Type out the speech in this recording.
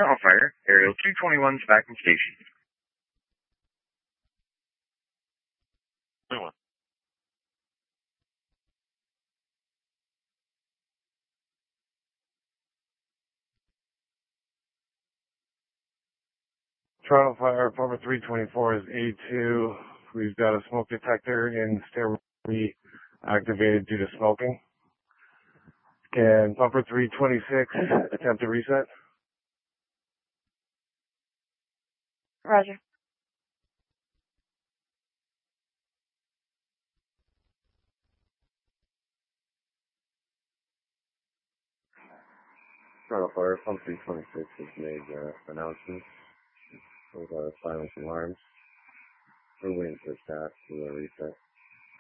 Toronto Fire, Aerial 221 is back in station. 21. Toronto Fire, Apartment 324 is A2. We've got a smoke detector in stairway activated due to smoking. Can bumper 326 attempt to reset? Roger. Toronto Fire, pump 326 has made announcements with silence alarms. We're waiting for staff to reset.